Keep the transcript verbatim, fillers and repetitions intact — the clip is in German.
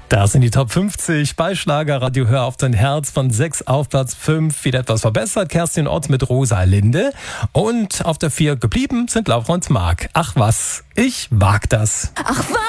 Das sind die Top fünfzig bei Schlagerradio Hör auf dein Herz, von sechs auf Platz fünf. Wieder etwas verbessert. Kerstin Ott mit Rosa Linde. Und auf der vier geblieben sind Laura und Marc. Ach was, ich wag das. Ach was.